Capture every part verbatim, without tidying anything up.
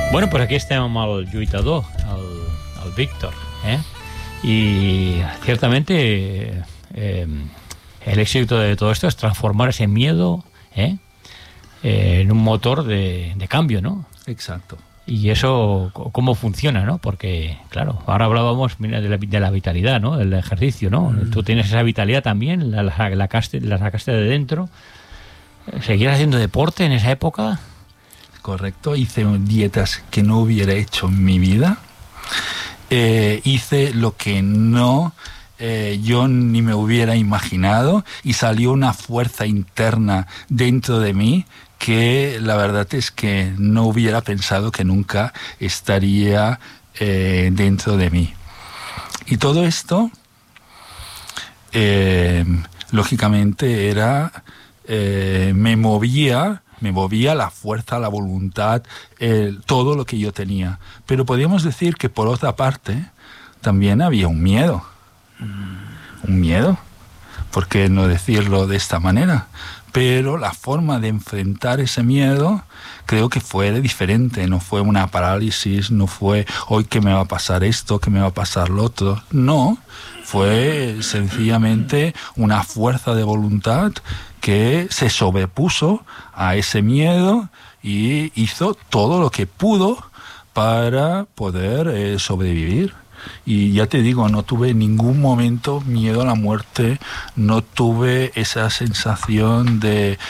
Bueno, pues aquí estem amb el lluitador, el, el Víctor, ¿eh? Y ciertamente eh, el éxito de todo esto es transformar ese miedo ¿eh? Eh, en un motor de, de cambio, ¿no? Exacto. Y eso, ¿cómo funciona, no? Porque, claro, ahora hablábamos mira, de, la, de la vitalidad, ¿no? Del ejercicio, ¿no? Mm. Tú tienes esa vitalidad también, la, la, la, caste, la sacaste de dentro. ¿Seguías haciendo deporte en esa época? Correcto, hice dietas que no hubiera hecho en mi vida. Eh, hice lo que no eh, yo ni me hubiera imaginado y salió una fuerza interna dentro de mí que la verdad es que no hubiera pensado que nunca estaría eh, dentro de mí. Y todo esto, eh, lógicamente, era eh, me movía me movía la fuerza, la voluntad, eh, todo lo que yo tenía. Pero podríamos decir que por otra parte también había un miedo. Un miedo, ¿por qué no decirlo de esta manera? Pero la forma de enfrentar ese miedo creo que fue diferente. No fue una parálisis, no fue hoy que me va a pasar esto, que me va a pasar lo otro. No, fue sencillamente una fuerza de voluntad que se sobrepuso a ese miedo y hizo todo lo que pudo para poder eh, sobrevivir. Y ya te digo, no tuve en ningún momento miedo a la muerte, no tuve esa sensación de,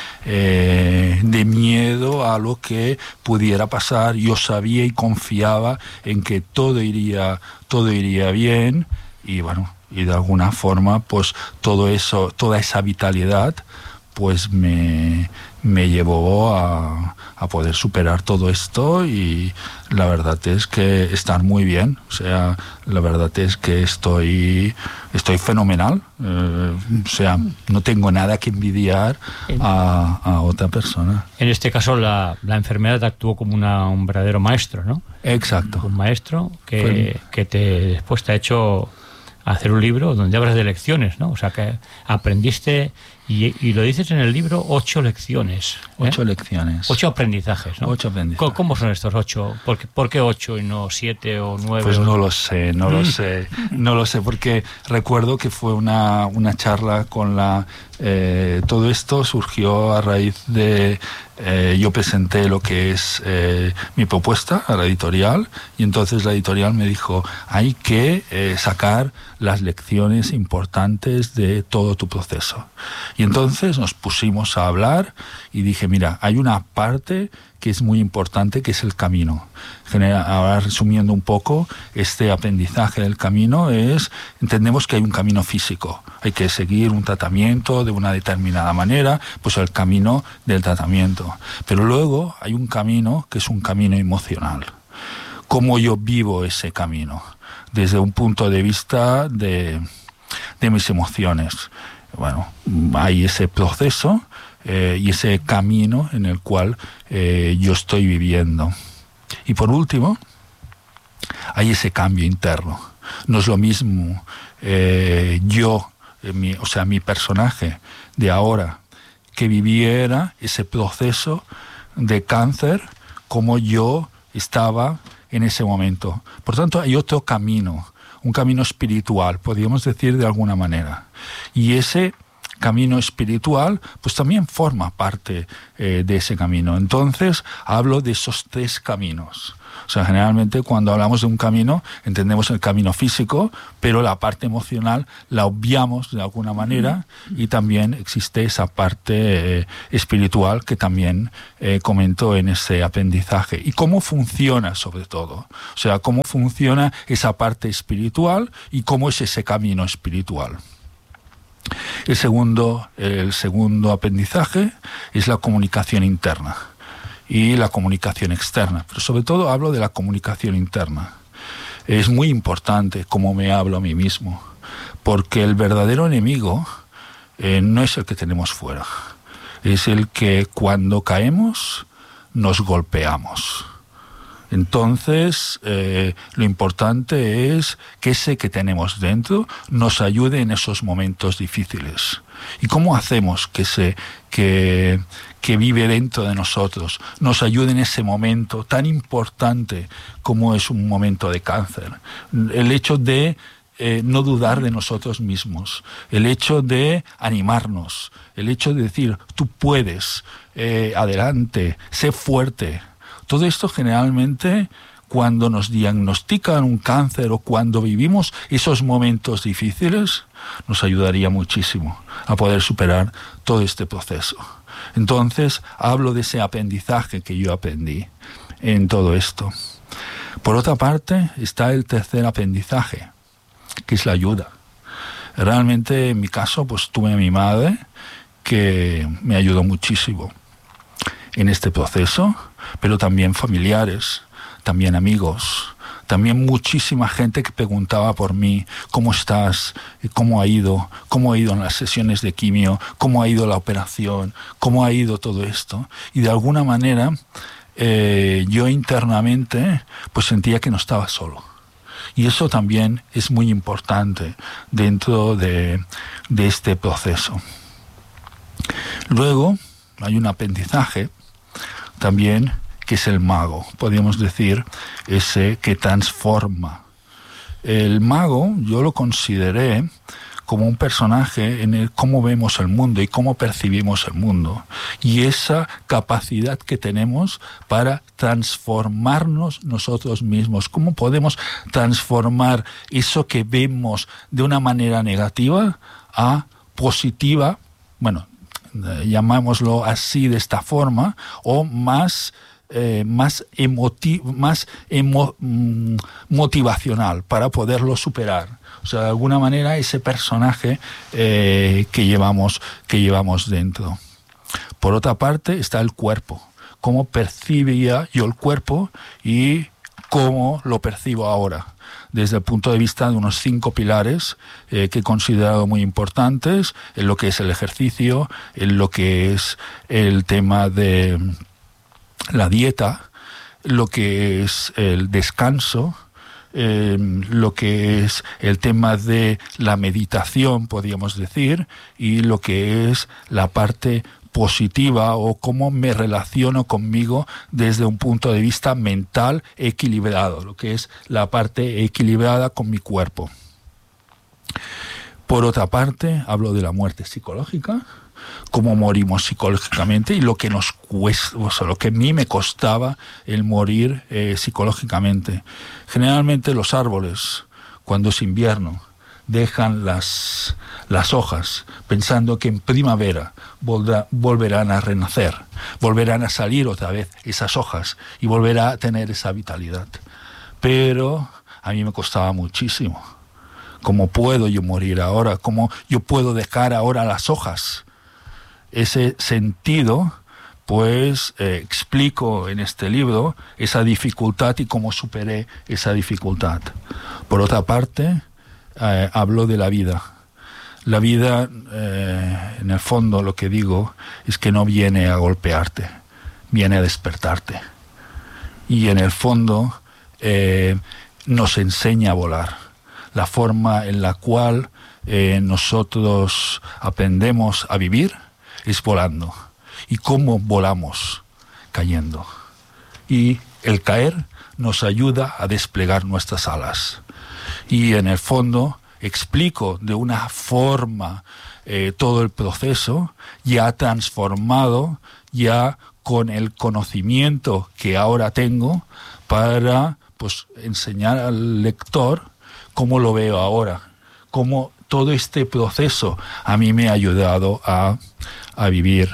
eh, de miedo a lo que pudiera pasar. Yo sabía y confiaba en que todo iría, todo iría bien y bueno, y de alguna forma pues todo eso, toda esa vitalidad pues me, me llevó a, a poder superar todo esto y la verdad es que estar muy bien, o sea, la verdad es que estoy, estoy fenomenal, eh, o sea, no tengo nada que envidiar a, a otra persona. En este caso la, la enfermedad actuó como una, un verdadero maestro, ¿no? Exacto. Un maestro que, que te, después te ha hecho hacer un libro donde hablas de lecciones, ¿no? O sea, que aprendiste... Y, y lo dices en el libro, ocho lecciones. ¿eh? Ocho lecciones. Ocho aprendizajes, ¿no? Ocho aprendizajes. ¿Cómo, cómo son estos ocho? ¿Por qué, ¿Por qué ocho y no siete o nueve? Pues o... no lo sé, no lo sé. No lo sé, porque recuerdo que fue una, una charla con la... Eh, todo esto surgió a raíz de... Eh, yo presenté lo que es eh, mi propuesta a la editorial y entonces la editorial me dijo hay que eh, sacar las lecciones importantes de todo tu proceso. Y entonces nos pusimos a hablar y dije, mira, hay una parte que es muy importante, que es el camino. Ahora, resumiendo un poco, este aprendizaje del camino es, entendemos que hay un camino físico, hay que seguir un tratamiento de una determinada manera, pues el camino del tratamiento. Pero luego hay un camino que es un camino emocional. ¿Cómo yo vivo ese camino? Desde un punto de vista de, de mis emociones. Bueno, hay ese proceso eh, y ese camino en el cual eh, yo estoy viviendo. Y por último, hay ese cambio interno. No es lo mismo eh, yo, eh, mi, o sea, mi personaje de ahora, que viviera ese proceso de cáncer como yo estaba en ese momento. Por tanto, hay otro camino, un camino espiritual, podríamos decir de alguna manera. Y ese camino espiritual, pues también forma parte eh, de ese camino. Entonces, hablo de esos tres caminos. O sea, generalmente cuando hablamos de un camino, entendemos el camino físico, pero la parte emocional la obviamos de alguna manera y también existe esa parte eh, espiritual que también eh, comento en ese aprendizaje. ¿Y cómo funciona sobre todo? O sea, cómo funciona esa parte espiritual y cómo es ese camino espiritual. El segundo, el segundo aprendizaje es la comunicación interna y la comunicación externa, pero sobre todo hablo de la comunicación interna. Es muy importante cómo me hablo a mí mismo, porque el verdadero enemigo eh, no es el que tenemos fuera, es el que cuando caemos nos golpeamos. Entonces, eh, lo importante es que ese que tenemos dentro nos ayude en esos momentos difíciles. ¿Y cómo hacemos que ese que, que vive dentro de nosotros nos ayude en ese momento tan importante como es un momento de cáncer? El hecho de eh, no dudar de nosotros mismos, el hecho de animarnos, el hecho de decir, tú puedes, eh, adelante, sé fuerte. Todo esto generalmente, cuando nos diagnostican un cáncer o cuando vivimos esos momentos difíciles, nos ayudaría muchísimo a poder superar todo este proceso. Entonces, hablo de ese aprendizaje que yo aprendí en todo esto. Por otra parte, está el tercer aprendizaje, que es la ayuda. Realmente, en mi caso, pues tuve a mi madre, que me ayudó muchísimo en este proceso, pero también familiares, también amigos, también muchísima gente que preguntaba por mí, ¿cómo estás? ¿Cómo ha ido? ¿Cómo ha ido en las sesiones de quimio? ¿Cómo ha ido la operación? ¿Cómo ha ido todo esto? Y de alguna manera eh, yo internamente pues sentía que no estaba solo. Y eso también es muy importante dentro de, de este proceso. Luego hay un aprendizaje también, que es el mago, podríamos decir, ese que transforma. El mago yo lo consideré como un personaje en el cómo vemos el mundo y cómo percibimos el mundo. Y esa capacidad que tenemos para transformarnos nosotros mismos. ¿Cómo podemos transformar eso que vemos de una manera negativa a positiva? Bueno, llamámoslo así, de esta forma, o más, eh, más, emoti- más emo- mm, motivacional para poderlo superar. O sea, de alguna manera ese personaje eh, que llevamos, que llevamos dentro. Por otra parte está el cuerpo. Cómo percibía yo el cuerpo y cómo lo percibo ahora, desde el punto de vista de unos cinco pilares eh, que he considerado muy importantes, en lo que es el ejercicio, en lo que es el tema de la dieta, lo que es el descanso, eh, lo que es el tema de la meditación, podríamos decir, y lo que es la parte positiva o cómo me relaciono conmigo desde un punto de vista mental equilibrado, lo que es la parte equilibrada con mi cuerpo. Por otra parte, hablo de la muerte psicológica, cómo morimos psicológicamente y lo que nos cuesta, o sea, lo que a mí me costaba el morir eh, psicológicamente. Generalmente los árboles, cuando es invierno, dejan las, las hojas pensando que en primavera volverá, volverán a renacer, volverán a salir otra vez esas hojas y volverá a tener esa vitalidad. Pero a mí me costaba muchísimo. ¿Cómo puedo yo morir ahora? ¿Cómo yo puedo dejar ahora las hojas? Ese sentido, pues eh, explico en este libro esa dificultad y cómo superé esa dificultad. Por otra parte, Eh, hablo de la vida. La vida, eh, en el fondo, lo que digo es que no viene a golpearte, viene a despertarte. Y en el fondo eh, nos enseña a volar. La forma en la cual eh, nosotros aprendemos a vivir es volando. ¿Y cómo volamos? Cayendo. Y el caer nos ayuda a desplegar nuestras alas. Y en el fondo explico de una forma eh, todo el proceso ya transformado, ya con el conocimiento que ahora tengo para pues enseñar al lector cómo lo veo ahora, cómo todo este proceso a mí me ha ayudado a, a vivir.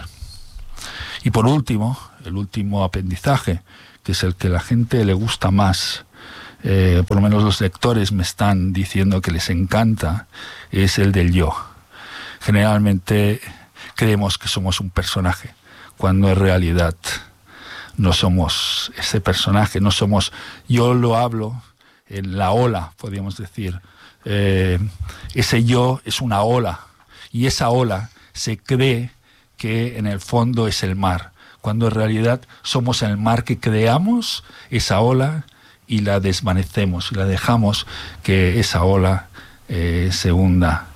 Y por último, el último aprendizaje, que es el que a la gente le gusta más, Eh, por lo menos los lectores me están diciendo que les encanta, es el del yo. Generalmente creemos que somos un personaje, cuando en realidad no somos ese personaje, no somos, yo lo hablo en la ola, podríamos decir. Eh, ese yo es una ola, y esa ola se cree que en el fondo es el mar, cuando en realidad somos el mar que creamos esa ola y la desvanecemos, y la dejamos que esa ola eh, se hunda.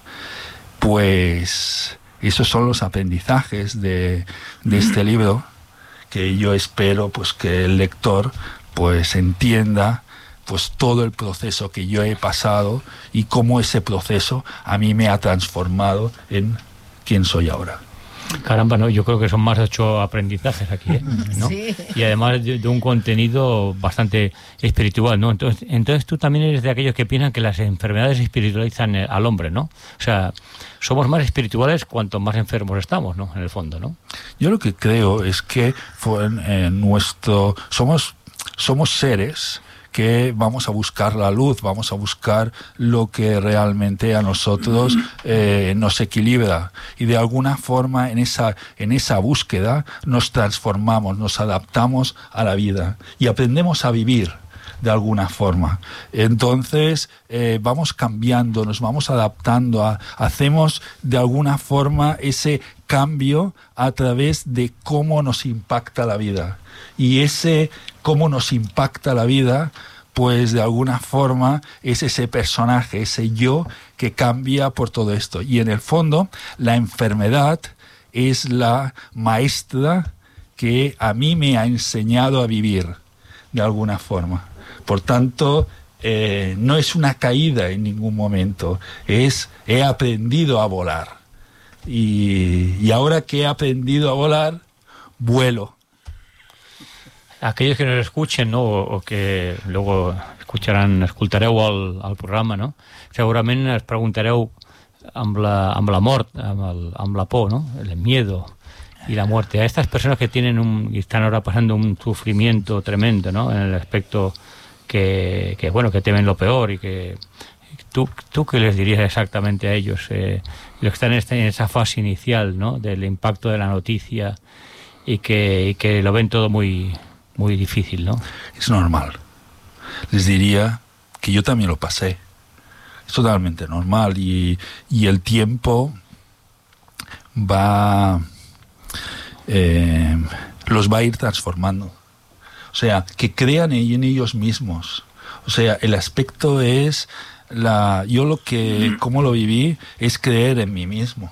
Pues esos son los aprendizajes de, de este libro, que yo espero pues que el lector pues entienda pues todo el proceso que yo he pasado y cómo ese proceso a mí me ha transformado en quien soy ahora. Caramba, no, yo creo que son más de ocho aprendizajes aquí, ¿eh? ¿No? Sí. Y además de, de un contenido bastante espiritual, ¿no? Entonces, entonces tú también eres de aquellos que piensan que las enfermedades espiritualizan al hombre, ¿no? O sea, somos más espirituales cuanto más enfermos estamos, ¿no? En el fondo, ¿no? Yo lo que creo es que fue en, en nuestro somos somos seres que vamos a buscar la luz, vamos a buscar lo que realmente a nosotros eh, nos equilibra, y de alguna forma en esa, en esa búsqueda nos transformamos, nos adaptamos a la vida y aprendemos a vivir de alguna forma. Entonces eh, vamos cambiando, nos vamos adaptando, a, hacemos de alguna forma ese cambio a través de cómo nos impacta la vida. Y ese cómo nos impacta la vida, pues de alguna forma es ese personaje, ese yo que cambia por todo esto. Y en el fondo, la enfermedad es la maestra que a mí me ha enseñado a vivir, de alguna forma. Por tanto, eh, no es una caída en ningún momento, es he aprendido a volar. Y, y ahora que he aprendido a volar, vuelo. Aquellos que nos escuchen, no, o que luego escucharan, escoltareu el, el programa, no? Segurament es preguntareu amb la, amb la mort, amb, el, amb la por, ¿no? El miedo y la muerte. A estas personas que tienen un, y están ahora pasando un sufrimiento tremendo, ¿no? En el aspecto que, que bueno, que temen lo peor, y que tú, tú ¿qué les dirías exactamente a ellos? Eh, los que están en, esta, en esa fase inicial, ¿no? Del impacto de la noticia, y que, y que lo ven todo muy muy difícil, ¿no? Es normal. Les diría que yo también lo pasé. Es totalmente normal, y, y el tiempo va eh, los va a ir transformando. O sea, que crean en ellos mismos. O sea, el aspecto es la yo lo que cómo lo viví es creer en mí mismo.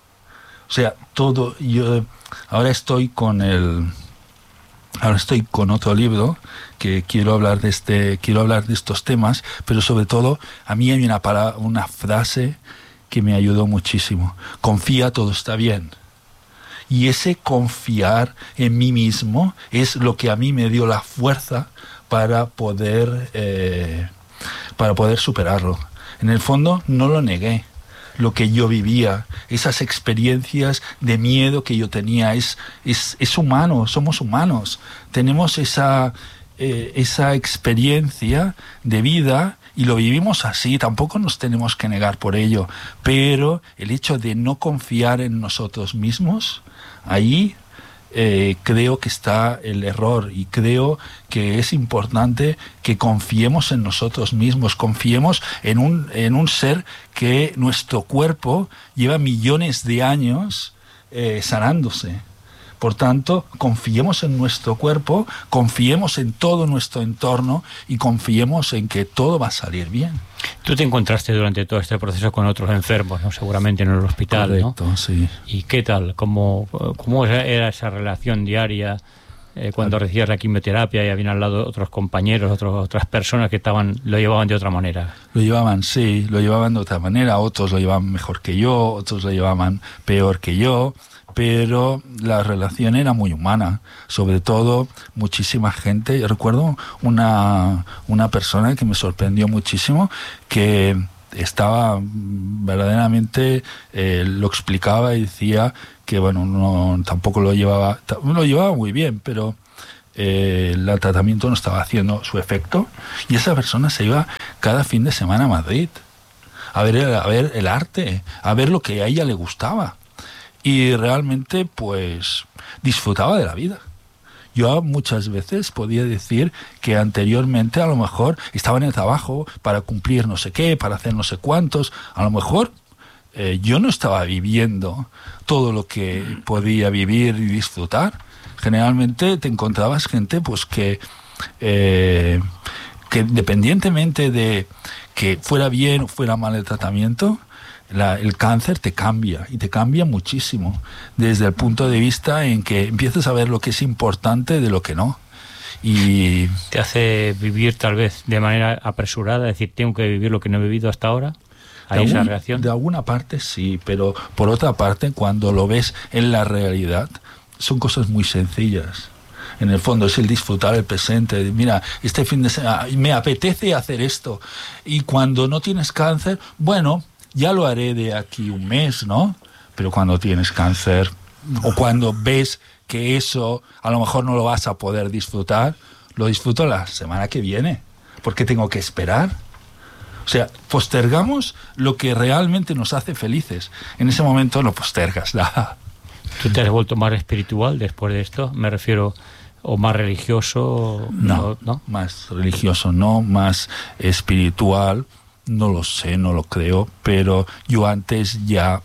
O sea, todo yo ahora estoy con el Ahora estoy con otro libro que quiero hablar de este, quiero hablar de estos temas, pero sobre todo a mí hay una palabra, una frase que me ayudó muchísimo. Confía, todo está bien. Y ese confiar en mí mismo es lo que a mí me dio la fuerza para poder eh, para poder superarlo. En el fondo no lo negué. Lo que yo vivía, esas experiencias de miedo que yo tenía, es, es, es humano, somos humanos, tenemos esa, eh, esa experiencia de vida y lo vivimos así, tampoco nos tenemos que negar por ello, pero el hecho de no confiar en nosotros mismos, ahí eh, creo que está el error, y creo que es importante que confiemos en nosotros mismos, confiemos en un, en un ser que nuestro cuerpo lleva millones de años eh, sanándose. Por tanto, confiemos en nuestro cuerpo, confiemos en todo nuestro entorno y confiemos en que todo va a salir bien. Tú te encontraste durante todo este proceso con otros enfermos, ¿no? Seguramente en el hospital. Correcto, ¿no? Sí. ¿Y qué tal? ¿Cómo, cómo era esa relación diaria eh, cuando recibías la quimioterapia y habían al lado otros compañeros, otros, otras personas que estaban lo llevaban de otra manera? Lo llevaban, sí, lo llevaban de otra manera. Otros lo llevaban mejor que yo, otros lo llevaban peor que yo. Pero la relación era muy humana, sobre todo muchísima gente. Yo recuerdo una, una persona que me sorprendió muchísimo, que estaba verdaderamente, eh, lo explicaba y decía que bueno, no, tampoco lo llevaba, lo llevaba muy bien, pero eh, el tratamiento no estaba haciendo su efecto, y esa persona se iba cada fin de semana a Madrid a ver el, a ver el arte, a ver lo que a ella le gustaba. Y realmente, pues, disfrutaba de la vida. Yo muchas veces podía decir que anteriormente a lo mejor estaba en el trabajo para cumplir no sé qué, para hacer no sé cuántos. A lo mejor eh, yo no estaba viviendo todo lo que podía vivir y disfrutar. Generalmente te encontrabas gente pues que, eh, que independientemente de que fuera bien o fuera mal el tratamiento, la, el cáncer te cambia, y te cambia muchísimo, desde el punto de vista en que empiezas a ver lo que es importante de lo que no. Y te hace vivir tal vez de manera apresurada, es decir, tengo que vivir lo que no he vivido hasta ahora. ¿Hay esa reacción? De alguna parte sí, pero por otra parte, cuando lo ves en la realidad, son cosas muy sencillas. En el fondo es el disfrutar el presente. Mira, este fin de semana me apetece hacer esto. Y cuando no tienes cáncer, bueno, ya lo haré de aquí un mes, ¿no? Pero cuando tienes cáncer, o cuando ves que eso a lo mejor no lo vas a poder disfrutar, lo disfruto la semana que viene, porque tengo que esperar. O sea, postergamos lo que realmente nos hace felices. En ese momento lo postergas. La... ¿Tú te has vuelto más espiritual después de esto? Me refiero, o más religioso. No, no, más religioso no, más espiritual, no lo sé, no lo creo, pero yo antes ya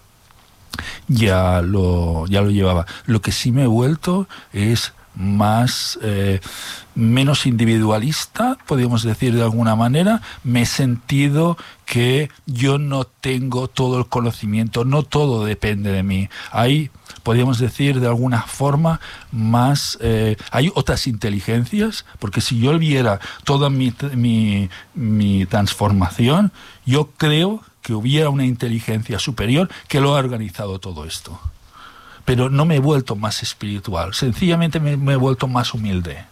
ya lo ya lo llevaba. Lo que sí me he vuelto es más eh, menos individualista, podríamos decir de alguna manera. Me he sentido que yo no tengo todo el conocimiento, no todo depende de mí. Hay, podríamos decir de alguna forma, más eh, hay otras inteligencias, porque si yo viera toda mi, mi, mi transformación, yo creo que hubiera una inteligencia superior que lo ha organizado todo esto. Pero no me he vuelto más espiritual, sencillamente me, me he vuelto más humilde.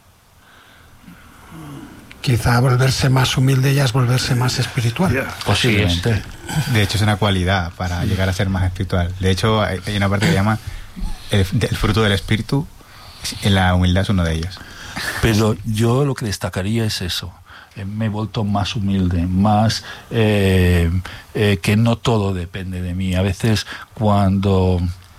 Quizá volverse más humilde ya es volverse más espiritual. Yeah, posiblemente. De hecho, es una cualidad para llegar a ser más espiritual. De hecho, hay una parte que se llama el, el fruto del espíritu, en la humildad es uno de ellos. Pero yo lo que destacaría es eso. Me he vuelto más humilde, más eh, eh, que no todo depende de mí. A veces cuando...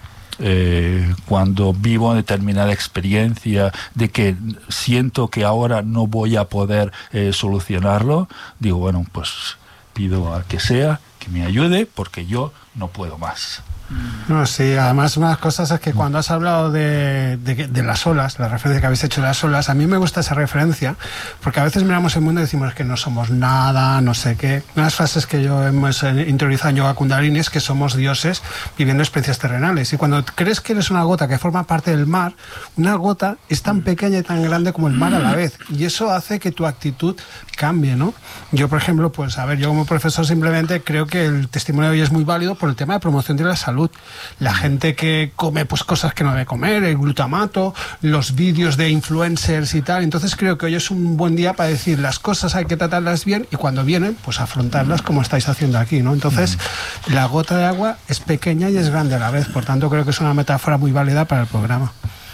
Eh, cuando vivo determinada experiencia de que siento que ahora no voy a poder eh, solucionarlo, digo, bueno, pues pido al que sea que me ayude porque yo no puedo más. No, sí, además una de las cosas es que cuando has hablado de, de, de las olas, la referencia que habéis hecho de las olas, a mí me gusta esa referencia, porque a veces miramos el mundo y decimos que no somos nada, no sé qué. Una de las frases que yo hemos interiorizado en Yoga Kundalini es que somos dioses viviendo experiencias terrenales, y cuando crees que eres una gota que forma parte del mar, una gota es tan pequeña y tan grande como el mar a la vez, y eso hace que tu actitud cambie, ¿no? Yo, por ejemplo, pues a ver, yo como profesor simplemente creo que el testimonio de hoy es muy válido por el tema de promoción de la salud. La gente que come pues cosas que no debe comer, el glutamato, los vídeos de influencers y tal. Entonces creo que hoy es un buen día para decir las cosas hay que tratarlas bien, y cuando vienen, pues afrontarlas como estáis haciendo aquí, ¿no? Entonces la gota de agua es pequeña y es grande a la vez. Por tanto, creo que es una metáfora muy válida para el programa.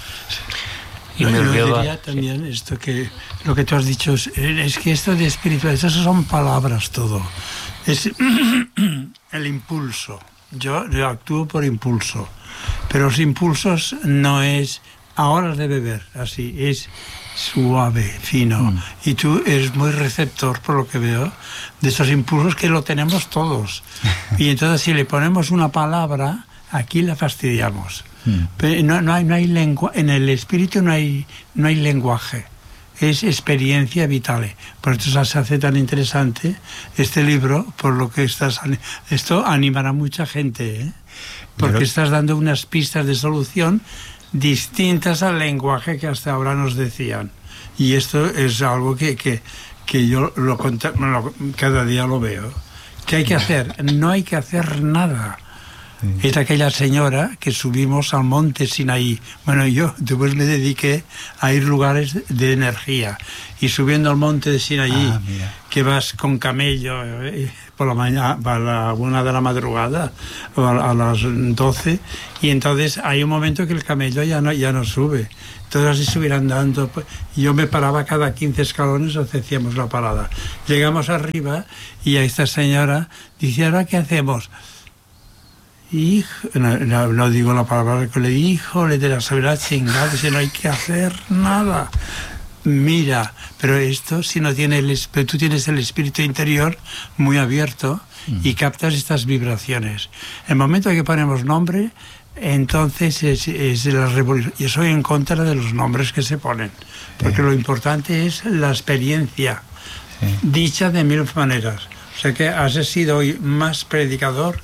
Y yo, yo diría también esto, que lo que tú has dicho es, es que esto de espiritual, esas son palabras todo. Es el impulso. Yo, yo actúo por impulso, pero los impulsos no es ahora de beber, así, es suave, fino. Mm. Y tú eres muy receptor, por lo que veo, de esos impulsos que lo tenemos todos. Y entonces si le ponemos una palabra, aquí la fastidiamos. Mm. Pero no, no hay, no hay lengua, en el espíritu no hay, no hay lenguaje. Es experiencia vital. Por eso se hace tan interesante este libro, por lo que estás... Esto animará a mucha gente, ¿eh? Porque Pero... estás dando unas pistas de solución distintas al lenguaje que hasta ahora nos decían. Y esto es algo que, que, que yo lo, lo, cada día lo veo. ¿Qué hay que hacer? No hay que hacer nada. Sí. Es aquella señora que subimos al monte Sinaí. Bueno, yo después me dediqué a ir a lugares de energía. Y subiendo al monte de Sinaí, ah, que vas con camello eh, por la mañana, a la una de la madrugada, a, a las doce, y entonces hay un momento que el camello ya no, ya no sube. Entonces así subir andando. Yo me paraba cada quince escalones, hacíamos la parada. Llegamos arriba y a esta señora dice, ¿ahora qué hacemos? Hijo, no, no, no digo la palabra que le dijo, le de la saberá chingada, si no hay que hacer nada. Mira, pero esto, si no tiene el, tú tienes el espíritu interior muy abierto y captas estas vibraciones. El momento en que ponemos nombre, entonces es, es la revolución. Yo soy en contra de los nombres que se ponen, porque sí. Lo importante es la experiencia, sí. Dicha de mil maneras. O sea que has sido hoy más predicador.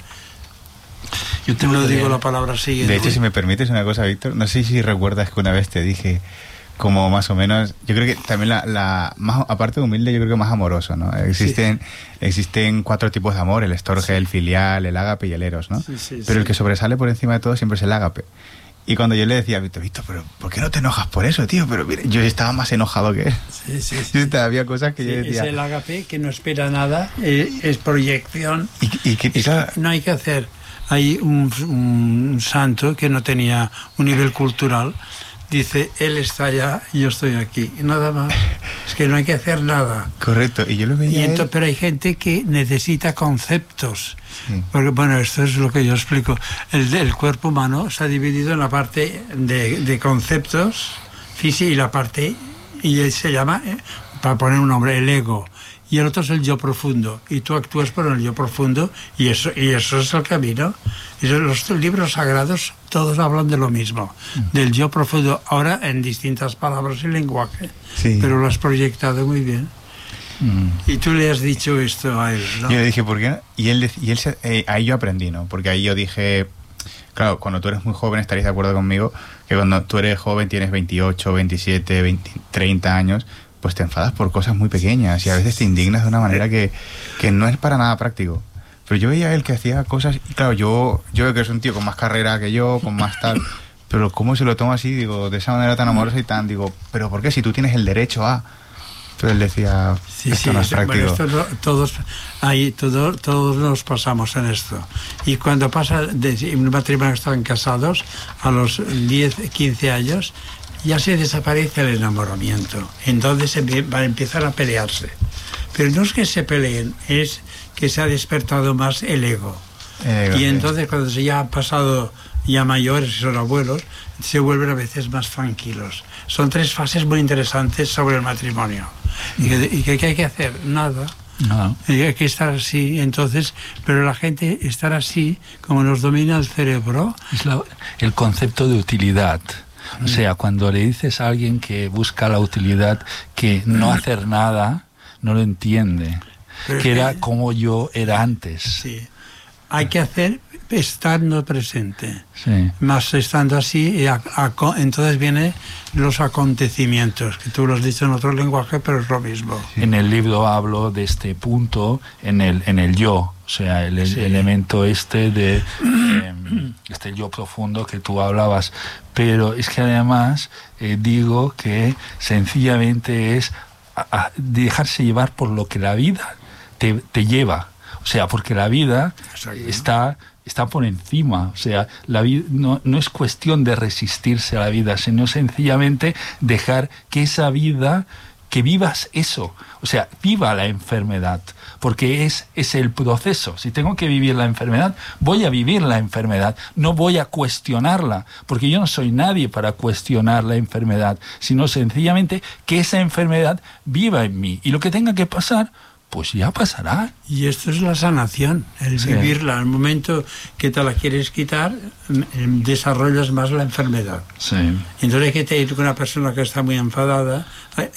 Yo te no digo la palabra siguiente. De hecho, si me permites una cosa, Víctor, no sé si recuerdas que una vez te dije, como más o menos, yo creo que también la, la más, aparte de humilde, yo creo que más amoroso, ¿no? Existen, sí. existen cuatro tipos de amor: el estorge, sí. el filial, el ágape y el eros, ¿no? Sí, sí, pero sí. El que sobresale por encima de todo siempre es el ágape. Y cuando yo le decía a Víctor, Víctor, pero ¿por qué no te enojas por eso, tío? Pero mira, yo estaba más enojado que él. Sí, sí, sí. Yo, había cosas que sí, yo decía... Es el ágape que no espera nada, es, es proyección. Y, y, y, y claro, no hay que hacer... Hay un, un santo que no tenía un nivel cultural, dice, él está allá y yo estoy aquí, y nada más. Es que no hay que hacer nada. Correcto, y yo lo veía. Y entonces, pero hay gente que necesita conceptos. Sí. Porque, bueno, esto es lo que yo explico. El, el cuerpo humano se ha dividido en la parte de, de conceptos físicos y la parte, y se llama, para poner un nombre, el ego. Y el otro es el yo profundo, y tú actúas por el yo profundo, y eso, y eso es el camino. Y los libros sagrados todos hablan de lo mismo, mm. del yo profundo, ahora en distintas palabras y lenguaje, sí. Pero lo has proyectado muy bien. Mm. Y tú le has dicho esto a él, ¿no? Yo le dije, ¿por qué no? Y él, y él eh, ahí yo aprendí, ¿no? Porque ahí yo dije, claro, cuando tú eres muy joven estaréis de acuerdo conmigo, que cuando tú eres joven, tienes veintiocho, veintisiete, veinte, treinta años, pues te enfadas por cosas muy pequeñas y a veces te indignas de una manera que, que no es para nada práctico. Pero yo veía a él que hacía cosas, y claro, yo, yo veo que es un tío con más carrera que yo, con más tal, pero cómo se lo toma así, digo, de esa manera tan amorosa y tan, digo, ¿pero por qué? Si tú tienes el derecho a... Pero él decía, sí, esto sí, no es práctico. Bueno, esto, todos, ahí, todo, todos nos pasamos en esto. Y cuando pasa de un matrimonio que estaban casados, a los diez, quince años, ya se desaparece el enamoramiento. Entonces van a empezar a pelearse. Pero no es que se peleen, es que se ha despertado más el ego. Eh, y entonces cuando se ya han pasado ya mayores y son abuelos, se vuelven a veces más tranquilos. Son tres fases muy interesantes sobre el matrimonio. ¿Y qué, y qué, qué hay que hacer? Nada. No. Y hay que estar así, entonces, pero la gente estar así, como nos domina el cerebro. Es la, el concepto de utilidad. O sea, cuando le dices a alguien que busca la utilidad, que no hacer nada, no lo entiende. Pero que era como yo era antes. Sí. Hay que hacer estando presente. Sí. Más estando así, y a, a, entonces vienen los acontecimientos, que tú lo has dicho en otro lenguaje, pero es lo mismo. Sí. En el libro hablo de este punto, en el, en el yo. O sea, el, sí. elemento este de eh, este yo profundo que tú hablabas. Pero es que además eh, digo que sencillamente es a, a dejarse llevar por lo que la vida te, te lleva. O sea, porque la vida está, está por encima. O sea, la vida no, no es cuestión de resistirse a la vida, sino sencillamente dejar que esa vida, que vivas eso. O sea, viva la enfermedad, porque es, es el proceso. Si tengo que vivir la enfermedad, voy a vivir la enfermedad, no voy a cuestionarla, porque yo no soy nadie para cuestionar la enfermedad, sino sencillamente que esa enfermedad viva en mí. Y lo que tenga que pasar, pues ya pasará. Y esto es la sanación, el sí. vivirla. Al momento que te la quieres quitar, desarrollas más la enfermedad. Sí. Entonces hay que tener con una persona que está muy enfadada,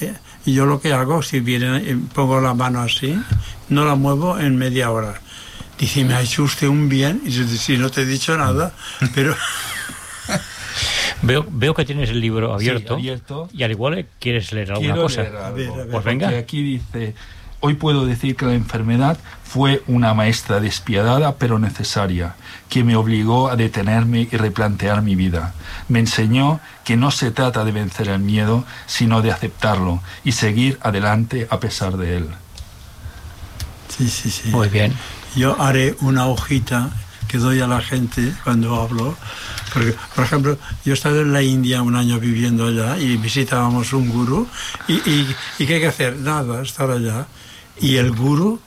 y yo lo que hago, si viene, pongo la mano así, no la muevo en media hora. Dice, me ha hecho usted un bien, y yo digo, si no te he dicho nada, pero... Veo, veo que tienes el libro abierto, sí, abierto. Y al igual quieres leer alguna Quiero cosa. Leer algo, a ver, a ver, pues venga. Porque aquí dice... Hoy puedo decir que la enfermedad fue una maestra despiadada pero necesaria, que me obligó a detenerme y replantear mi vida. Me enseñó que no se trata de vencer el miedo, sino de aceptarlo y seguir adelante a pesar de él. Sí, sí, sí. Muy bien. Yo haré una hojita que doy a la gente cuando hablo, porque, por ejemplo, yo he estado en la India un año viviendo allá y visitábamos un gurú y, y, y ¿qué hay que hacer? Nada, estar allá. Y el gurú